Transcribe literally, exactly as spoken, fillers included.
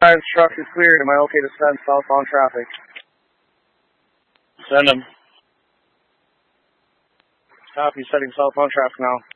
Five truck is cleared. Am I okay to send southbound traffic? Send them. Copy, setting southbound traffic now.